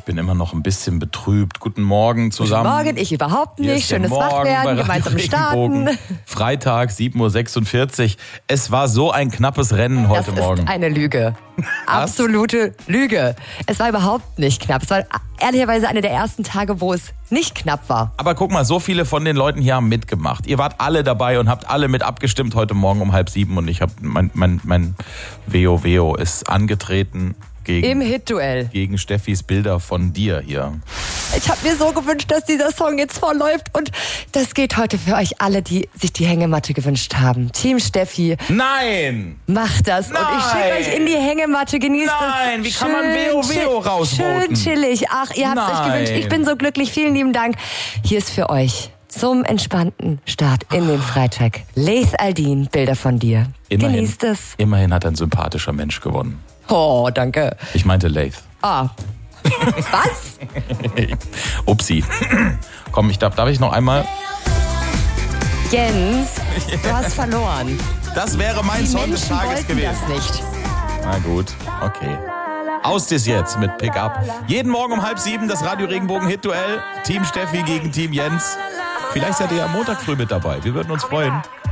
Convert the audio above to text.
Ich bin immer noch ein bisschen betrübt. Guten Morgen zusammen. Guten Morgen, ich überhaupt nicht. Schönes Wachwerden, gemeinsam starten. Freitag, 7:46 Uhr. Es war so ein knappes Rennen heute Morgen. Das ist eine Lüge. Absolute Lüge. Es war überhaupt nicht knapp. Es war ehrlicherweise einer der ersten Tage, wo es nicht knapp war. Aber guck mal, so viele von den Leuten hier haben mitgemacht. Ihr wart alle dabei und habt alle mit abgestimmt heute Morgen um 6:30 und ich habe mein Veo ist angetreten. Im Hit-Duell. Gegen Steffis Bilder von dir hier. Ich habe mir so gewünscht, dass dieser Song jetzt vorläuft. Und das geht heute für euch alle, die sich die Hängematte gewünscht haben. Team Steffi. Nein! Macht das. Nein! Und ich schicke euch in die Hängematte. Genießt es. Nein, wie kann man Veo rausvoten? Schön chillig. Ach, ihr habt es euch gewünscht. Ich bin so glücklich. Vielen lieben Dank. Hier ist für euch zum entspannten Start in den Freitag Laith Al-Deen, Bilder von dir. Genießt es. Immerhin hat ein sympathischer Mensch gewonnen. Oh, danke. Ich meinte Laith. Ah. Was? Upsi. Komm, darf ich noch einmal? Jens, du hast verloren. Das wäre mein Song des Tages gewesen. Das nicht. Na gut, okay. Aus das jetzt mit Pickup. Jeden Morgen um 6:30 das Radio Regenbogen Hit-Duell. Team Steffi gegen Team Jens. Vielleicht seid ihr ja Montag früh mit dabei. Wir würden uns freuen.